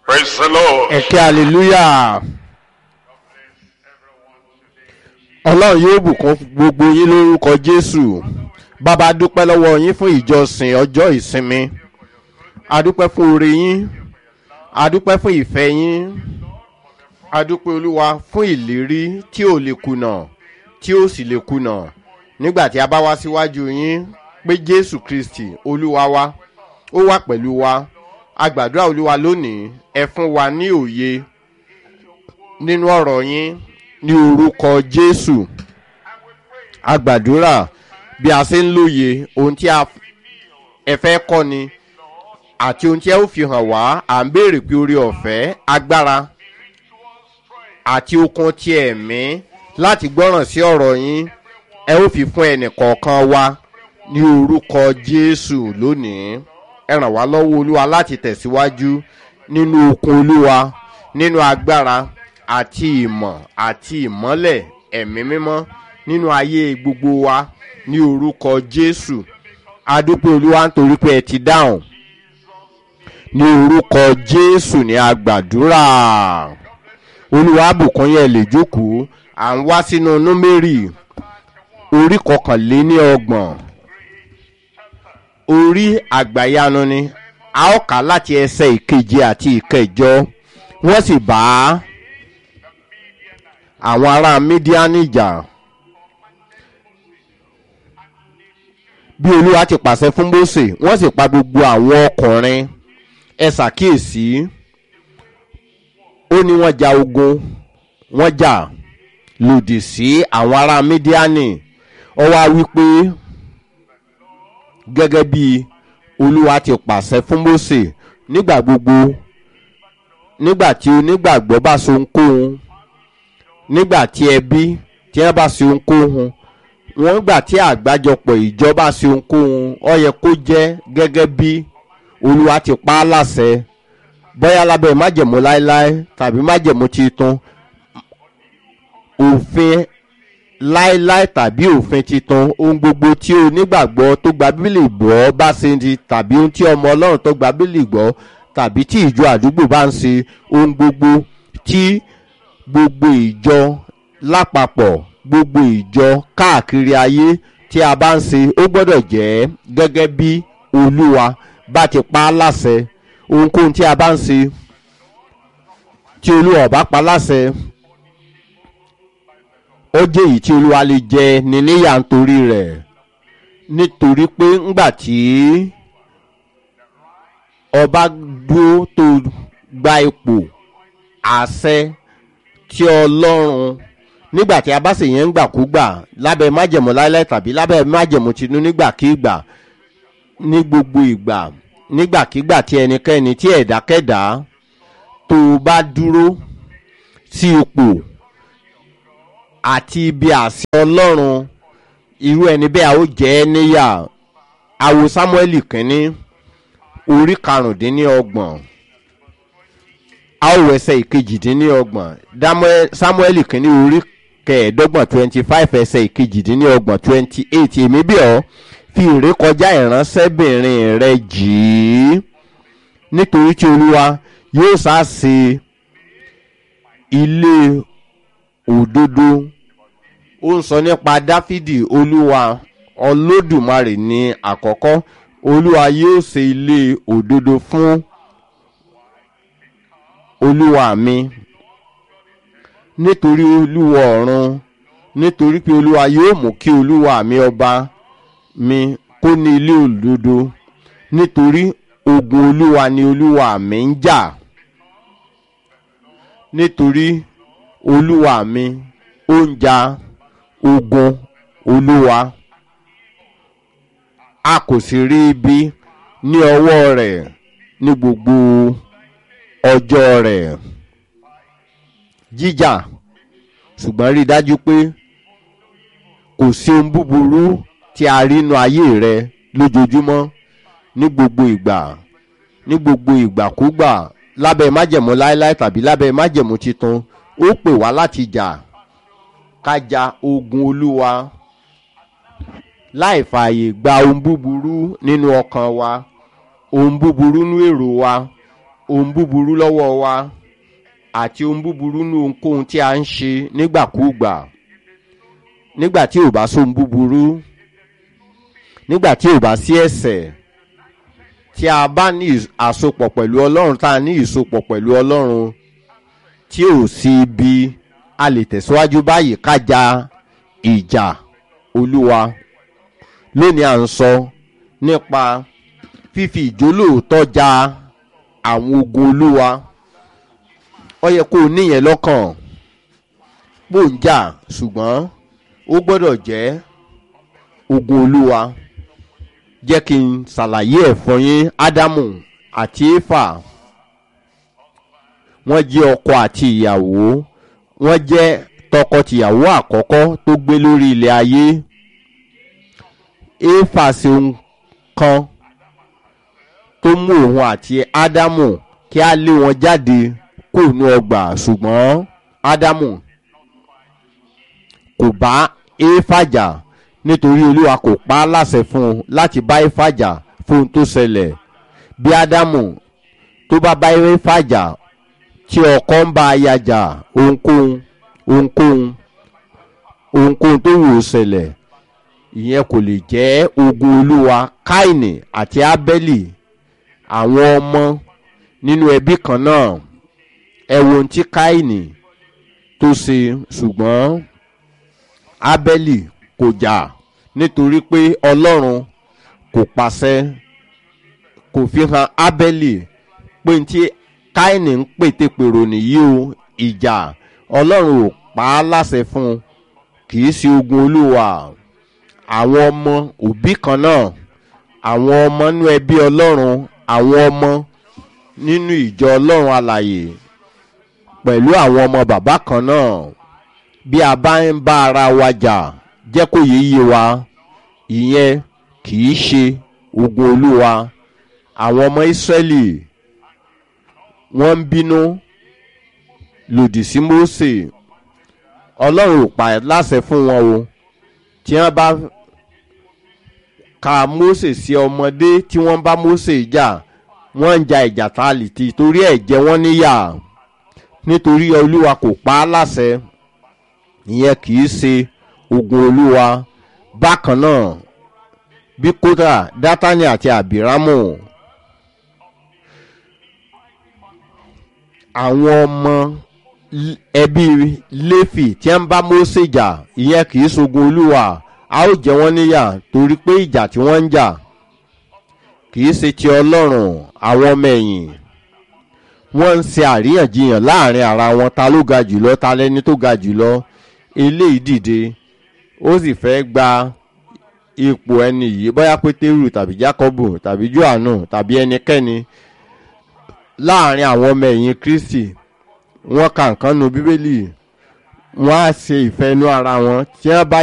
Praise the Lord. Ẹ̀kẹ́ hallelujah. Ọlọ́run yóò bùkún gbogbo yín lórúkọ Jésù. Bàbá dúpẹ́ lọ́wọ́ yín fún ìjọsìn ọjọ́ ìsinmi. A dúpẹ́ fún oore yín. A dúpẹ́ fún ìfẹ́ yín. A dúpẹ́ Olúwa fún ìlérí tí ò lè kùnà, tí ó sì lè kùnà. Nígbà tí a bá wá síwájú yín pé Jésù Kristi Olúwa wa, ó wà pẹ̀lú wa. A gbàdúrà Olúwa lónìí, ẹ fún wa ní òye nínú ọ̀rọ̀ yín ní orúkọ Jésù. A gbàdúrà bí a ṣe ń lóye ohun tí ẹ fẹ́ kọ́ ni àti ohun tí ẹ ó fi hàn wá. À ń béèrè pé oore ọ̀fẹ́, agbára àti okun ti ẹ̀mí láti gbọ́ràn sí ọ̀rọ̀ yín ẹ ó fi fún ẹnì kọ̀ọ̀kan wa ní orúkọ Jésù lónìí. Ẹ ràn wá lọ́wọ́ Olúwa láti tẹ̀síwájú nínú okun Olúwa, nínú agbára àti ìmọ̀ àti ìmọ́lẹ̀ ẹ̀mí mímọ́ nínú ayé gbogbo wa ní orúkọ Jésù. A dúpẹ́ Olúwa nítorí pé ẹ ti dáhùn. Ní orúkọ Jésù ni a gbàdúrà. Olúwa bùkún yẹn lè jókòó. À ń wá sínú Númérì orí 21. Orí àgbàyanu ni. A ó kà láti ẹsẹ̀ 7 àti 8. Wọ́n sì bá àwọn ará Mídíánì jà. Bí Olúwa ti pàṣẹ fún Mósè, wọ́n sì pa gbogbo àwọn ọkùnrin. Ẹ ṣàkíyèsí, ó ní wọ́n ja ogun, wọ́n jà lòdì sí àwọn ará Mídíánì. Ó wá wí pé gẹ́gẹ́ bí Olúwa ti pàṣẹ fún Mósè, nígbà gbogbo, nígbà tí onígbàgbọ́ bá so ohunkóhun, nígbà tí ẹbí tí wọ́n bá ṣe ohunkóhun, wọ́n gbà tí àgbájọpọ̀ ìjọba ṣe ohunkóhun, ó yẹ kó jẹ́ gẹ́gẹ́ bí Olúwa ti pa á láṣẹ, bóyá lábẹ́ májẹ̀mú láéláé tàbí májẹ̀mú titun, òfin láéláé tàbí òfin titun. Ohun gbogbo tí onígbàgbọ́ tó gba Bíbélì gbọ́ bá ṣe di, tàbí ohun tí ọmọ Ọlọ́run tó gba Bíbélì gbọ́ tàbí tí ìjọ àdúgbò bá ń ṣe, ohun gbogbo tí gbogbo ìjọ lápapọ̀, gbogbo ìjọ káàkiri ayé tí a bá ń ṣe, ó gbọ́dọ̀ jẹ́ gẹ́gẹ́ bí Olúwa bá ti pa á láṣẹ. Ohunkóhun tí a bá ń ṣe tí Olúwa bá pa láṣẹ, ó jẹ́ èyí tí Olúwa lè jẹ ní níyà nítorí rẹ̀. Nítorí pé ńgbà tí ọba dúró tó gba ipò àṣẹ tí Ọlọ́run, nígbà tí a bá ṣèyẹn ń gbàkúgbà lábẹ́ májẹ̀mú láéláé tàbí lábẹ́ májẹ̀mú tinú, nígbàkígbà, ní gbogbo ìgbà, nígbàkígbà tí ẹnikẹ́ni tí ẹ̀dákẹ́dá tó bá dúró sí ipò àti ibi àṣẹ Ọlọ́run, irú ẹni bẹ́ẹ̀ a ó jẹ́ níyà. Àwo Sámúẹ́lì kínní orí 25. A ó wẹsẹ̀ 28. Sámúẹ́lì kínní orí 25 ẹsẹ̀ 28. Èmi bí ọ fi ìrékọjá ìránṣẹ́bìnrin rẹ jì í, nítorí tí Olúwa yóò sá ṣe ilé òdodo. Ó ń sọ nípa Dáfídì. Olúwa Olódùmarè ní àkọ́kọ́. Olúwa yóò ṣe ilé òdodo fún Olúwa mi, nítorí Olúwa ọ̀run, nítorí pé Olúwa yóò mú kí Olúwa mi ọba mi kó ní ilé òdodo, nítorí ogun Olúwa ni Olúwa mi ń jà. Nítorí Olúwa mi ó ń jà ogun Olúwa, a kò sì rí ibi ní ọwọ́ rẹ̀ ní gbogbo ọjọ́ rẹ̀. Jíjà, ṣùgbọ́n rí dájú pé kò sí ohun búburú tí a rí inú ayé rẹ lójoojúmọ́, ní gbogbo ìgbà, ní gbogbo ìgbàkúgbà, lábẹ́ májẹ̀mú láéláé tàbí lábẹ́ májẹ̀mú titun. Ó pè wá láti jà, ká ja ogun Olúwa láì fààyè gba ohun búburú nínú ọkàn wa, ohun búburú nínú èrò wa, ohun búburú lọ́wọ́ wa àti ohun búburú ní ohunkóhun tí a ń ṣe nígbàkúùgbà. Nígbà tí ò bá sóhun búburú, nígbà tí ò bá sí ẹ̀ṣẹ̀, tí a bá ní àsopọ̀ pẹ̀lú Ọlọ́run, tá a ní ìsopọ̀ pẹ̀lú Ọlọ́run, tí ò sí ibi, a lè tẹ̀síwájú báyìí ká ja ìjà Olúwa. Lónìí à ń sọ nípa fífi ìjólóòtọ́ ja àwọn ogun Olúwa. Ó yẹ kó o níyẹn lọ́kàn bó ń jà, ṣùgbọ́n ó gbọ́dọ̀ jẹ́ ogun Olúwa. Jẹ́ kí n ṣàlàyé ẹ̀ fún yín. Ádámù àti Éfà, wọ́n jẹ́ ọkọ àti ìyàwó, wọ́n jẹ́ tọkọ-tìyàwó àkọ́kọ́ tó gbé lórí ilẹ̀ ayé. Éfà ṣe ohun kan tó mú òun àti Ádámù kí á lé wọn jáde kúrò ní ọgbà, ṣùgbọ́n Ádámù kò bá Éfà jà nítorí Olúwa kò pa á láṣẹ fún un láti bá Éfà jà fún ohun tó ṣẹlẹ̀. Bí Ádámù tó bá bá Éfà jà, tí ọkọ ń bá aya jà, ohunkóhun tó wù ó ṣẹlẹ̀, ìyẹn kò lè jẹ́ ogun Olúwa. Káínì àti Ábẹ́lì, àwọn ọmọ nínú ẹbí kan náà. Ẹ wo ohun tí Káínì tó ṣe, ṣùgbọ́n Ábẹ́lì kò jà nítorí pé Ọlọ́run kò pàṣẹ, kò fi hàn Ábẹ́lì pé tí Káínì ń pètèpèrò nìyí o. Ìjà Ọlọ́run ò pa á láṣẹ fún un, kì í ṣe ogun Olúwa. Àwọn ọmọ òbí kan náà, àwọn ọmọ nínú ẹbí Ọlọ́run, àwọn ọmọ nínú ìjọ Ọlọ́run alààyè pẹ̀lú àwọn ọmọ bàbá kan náà. Bí a bá ń bá ara wa jà, jẹ́ kó yé wa, ìyẹn kì í ṣe ogun Olúwa. Àwọn ọmọ Ísírẹ́lì wọ́n ń bínú lòdì sí Mósè. Ọlọ́run ò pa láṣẹ fún wọn o. Tí wọ́n bá ka Mósè sí ọmọdé tí wọ́n bá Mósè jà, wọ́n ń ja ìjà tálítì torí ẹ̀ jẹ wọ́n níyà, nítorí Olúwa kò pa á láṣẹ. Ìyẹn kì í ṣe ogun Olúwa. Bákan náà, bí Kórà, Dátánì àti Àbírámù, àwọn ọmọ ẹbí Léfì tí ń bá Mósè jà, ìyẹn kì í ṣogun Olúwa. A ó jẹ wọ́n níyà torí pé ìjà tí wọ́n ń jà kì í ṣe ti Ọlọ́run. Àwọn ọmọ ẹ̀yìn wọ́n ń ṣe àríyànjiyàn láàrin ara wọn, ta ló ga jùlọ, ta lẹni tó ga jùlọ. Eléyìí dìde, ó sì fẹ́ gba ipò ẹni yìí, bóyá Pétérù tàbí Jákọ́bù tàbí Jòhánù tàbí ẹnikẹ́ni láàrin àwọn ọmọ ẹ̀yìn Kristi. Wọ́n ka nǹkan nu Bíbélì, wọ́n á ṣe ìfẹ́ inú ara wọn. Tí wọ́n bá